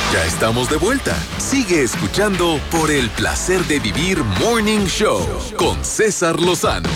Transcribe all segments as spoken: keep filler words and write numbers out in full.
Ya estamos de vuelta. Sigue escuchando por el placer de vivir Morning Show con César Lozano.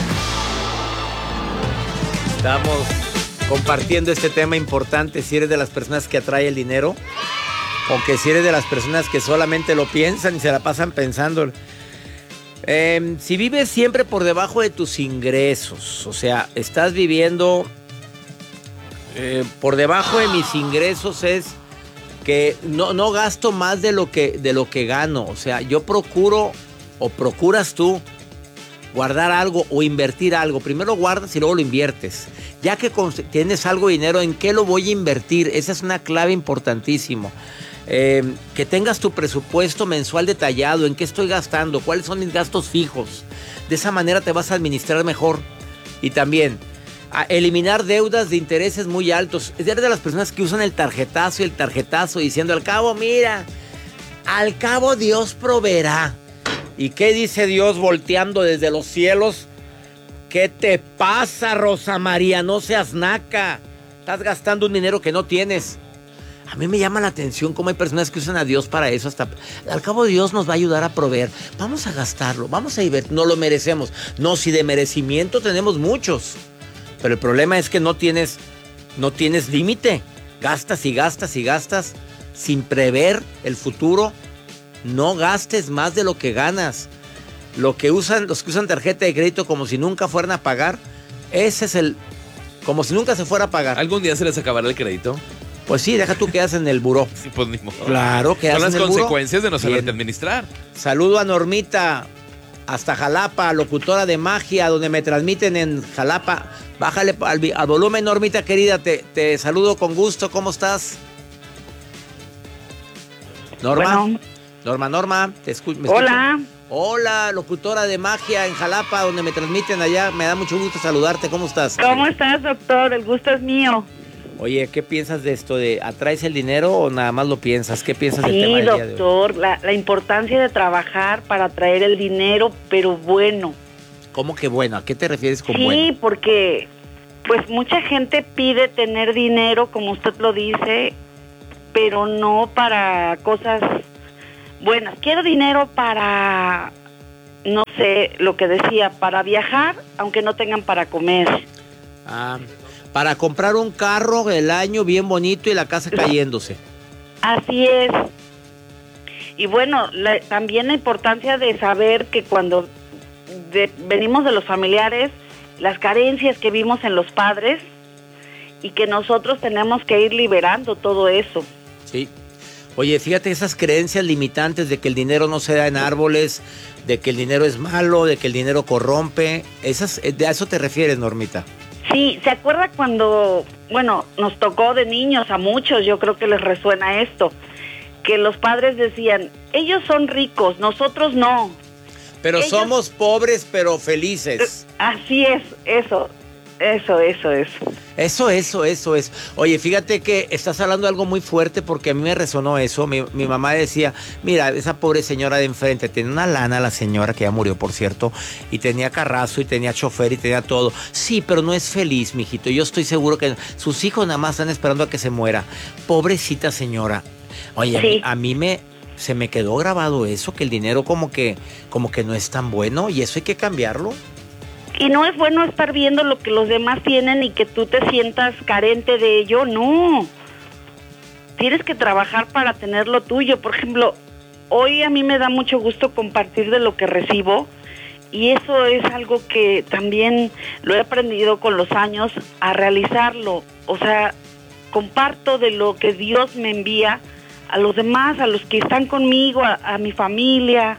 Estamos compartiendo este tema importante. Si eres de las personas que atrae el dinero, o que si eres de las personas que solamente lo piensan y se la pasan pensando. Eh, si vives siempre por debajo de tus ingresos, o sea, estás viviendo eh, por debajo de mis ingresos, es que no, no gasto más de lo que, de lo que gano. O sea, yo procuro, o procuras tú, guardar algo o invertir algo. Primero guardas y luego lo inviertes. Ya que tienes algo de dinero, ¿en qué lo voy a invertir? Esa es una clave importantísima. Eh, que tengas tu presupuesto mensual detallado, en qué estoy gastando, cuáles son mis gastos fijos. De esa manera te vas a administrar mejor. Y también a eliminar deudas de intereses muy altos. Es de las personas que usan el tarjetazo y el tarjetazo diciendo, al cabo, mira, al cabo Dios proveerá. ¿Y qué dice Dios volteando desde los cielos? ¿Qué te pasa, Rosa María? No seas naca. Estás gastando un dinero que no tienes. A mí me llama la atención cómo hay personas que usan a Dios para eso. Hasta al cabo Dios nos va a ayudar a proveer. Vamos a gastarlo, vamos a invertir. No lo merecemos. No, si de merecimiento tenemos muchos. Pero el problema es que no tienes, no tienes límite. Gastas y gastas y gastas sin prever el futuro. No gastes más de lo que ganas. Lo que usan, los que usan tarjeta de crédito como si nunca fueran a pagar, ese es el, como si nunca se fuera a pagar. ¿Algún día se les acabará el crédito? Pues sí, deja tú que haces en el buró. Sí, pues ni modo. Claro, que haces en el buró. Son las consecuencias de no saberte administrar. Saludo a Normita, hasta Jalapa, locutora de magia, donde me transmiten en Jalapa. Bájale al, al volumen, Normita querida, te, te saludo con gusto. ¿Cómo estás? Norma. Bueno. Norma, Norma, te escucho. Hola. Escucho. Hola, locutora de magia en Jalapa, donde me transmiten allá. Me da mucho gusto saludarte. ¿Cómo estás? ¿Cómo estás, doctor? El gusto es mío. Oye, ¿qué piensas de esto? ¿De atraes el dinero o nada más lo piensas? ¿Qué piensas sí, del tema del día de hoy? Sí, doctor, la, la importancia de trabajar para atraer el dinero, pero bueno. ¿Cómo que bueno? ¿A qué te refieres con sí, bueno? Sí, porque pues mucha gente pide tener dinero, como usted lo dice, pero no para cosas buenas. Quiero dinero para, no sé, lo que decía, para viajar, aunque no tengan para comer. Ah, para comprar un carro del año bien bonito y la casa cayéndose. Así es. Y bueno, la, también la importancia de saber que cuando de, venimos de los familiares, las carencias que vimos en los padres y que nosotros tenemos que ir liberando todo eso. Sí. Oye, fíjate esas creencias limitantes de que el dinero no se da en árboles, de que el dinero es malo, de que el dinero corrompe. Esas, ¿de a eso te refieres, Normita? Sí, ¿se acuerda cuando, bueno, nos tocó de niños a muchos, yo creo que les resuena esto, que los padres decían, ellos son ricos, nosotros no. Pero ellos... somos pobres pero felices. Así es, eso, eso, eso, eso. Eso, eso, eso es. Oye, fíjate que estás hablando de algo muy fuerte porque a mí me resonó eso. Mi, mi mamá decía, mira, esa pobre señora de enfrente, tenía una lana la señora, que ya murió, por cierto, y tenía carrazo y tenía chofer y tenía todo. Sí, pero no es feliz, mijito. Yo estoy seguro que sus hijos nada más están esperando a que se muera. Pobrecita señora. Oye, sí. a, mí, a mí me... se me quedó grabado eso, que el dinero como que, como que no es tan bueno y eso hay que cambiarlo. Y no es bueno estar viendo lo que los demás tienen y que tú te sientas carente de ello, no. Tienes que trabajar para tener lo tuyo. Por ejemplo, hoy a mí me da mucho gusto compartir de lo que recibo y eso es algo que también lo he aprendido con los años a realizarlo. O sea, comparto de lo que Dios me envía a los demás, a los que están conmigo, a, a mi familia.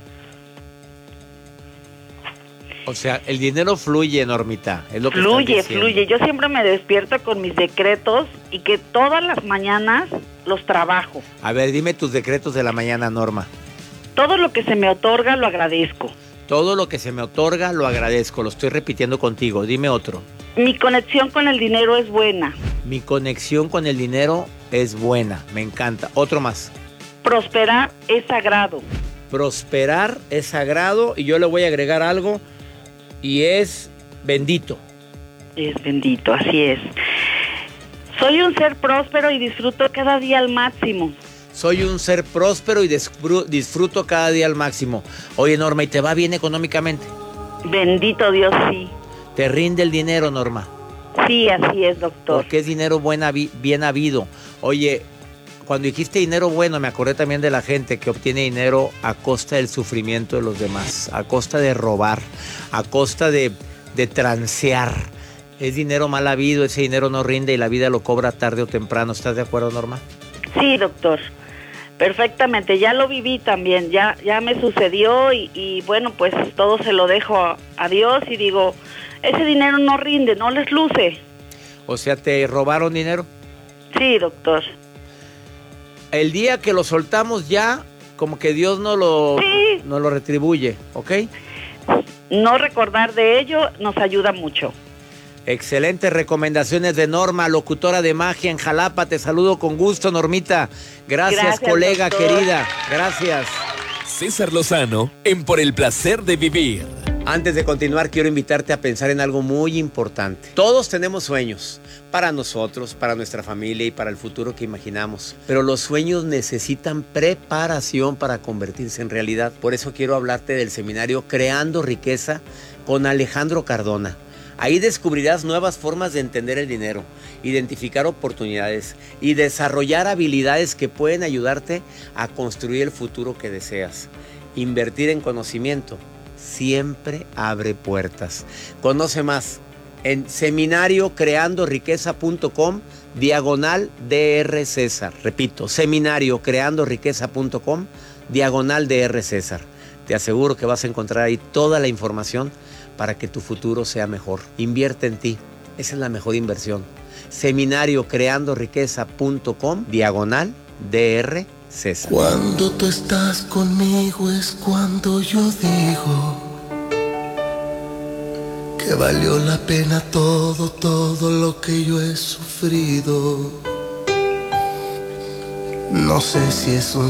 O sea, el dinero fluye, Normita, es lo que Fluye, fluye. Yo siempre me despierto con mis decretos y que todas las mañanas los trabajo. A ver, dime tus decretos de la mañana, Norma. Todo lo que se me otorga lo agradezco. Todo lo que se me otorga lo agradezco, lo estoy repitiendo contigo. Dime otro. Mi conexión con el dinero es buena. Mi conexión con el dinero es buena, me encanta. Otro más. Prosperar es sagrado. Prosperar es sagrado y yo le voy a agregar algo y es bendito. Es bendito, así es. Soy un ser próspero y disfruto cada día al máximo. Soy un ser próspero y disfruto cada día al máximo. Oye, Norma, ¿y te va bien económicamente? Bendito Dios, sí. ¿Te rinde el dinero, Norma? Sí, así es, doctor. Porque es dinero buen habi- bien habido. Oye, cuando dijiste dinero bueno, me acordé también de la gente que obtiene dinero a costa del sufrimiento de los demás, a costa de robar, a costa de, de transear. Es dinero mal habido, ese dinero no rinde y la vida lo cobra tarde o temprano. ¿Estás de acuerdo, Norma? Sí, doctor. Perfectamente, ya lo viví también, ya ya me sucedió y, y bueno, pues todo se lo dejo a, a Dios y digo, ese dinero no rinde, no les luce. O sea, ¿te robaron dinero? Sí, doctor. El día que lo soltamos ya, como que Dios no lo, sí. no lo retribuye, ¿ok? No recordar de ello nos ayuda mucho. Excelentes recomendaciones de Norma, locutora de magia en Jalapa. Te saludo con gusto, Normita. Gracias, Gracias colega doctor. Querida. Gracias. César Lozano en Por el Placer de Vivir. Antes de continuar, quiero invitarte a pensar en algo muy importante. Todos tenemos sueños para nosotros, para nuestra familia y para el futuro que imaginamos. Pero los sueños necesitan preparación para convertirse en realidad. Por eso quiero hablarte del seminario Creando Riqueza con Alejandro Cardona. Ahí descubrirás nuevas formas de entender el dinero, identificar oportunidades y desarrollar habilidades que pueden ayudarte a construir el futuro que deseas. Invertir en conocimiento siempre abre puertas. Conoce más en seminario creando riqueza punto com diagonal D R César. Repito, seminario creando riqueza punto com diagonal D R César. Te aseguro que vas a encontrar ahí toda la información para que tu futuro sea mejor. Invierte en ti. Esa es la mejor inversión. Seminario creando riqueza punto com diagonal D R César. Cuando tú estás conmigo es cuando yo digo que valió la pena todo, todo lo que yo he sufrido. No sé si es un